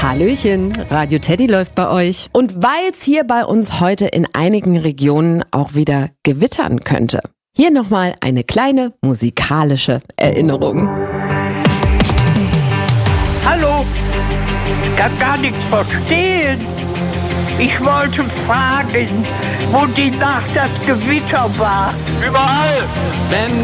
Hallöchen, Radio Teddy läuft bei euch. Und weil es hier bei uns heute in einigen Regionen auch wieder gewittern könnte, hier nochmal eine kleine musikalische Erinnerung. Hallo, ich kann gar nichts verstehen. Ich wollte fragen, wo die Nacht das Gewitter war. Überall! Wenn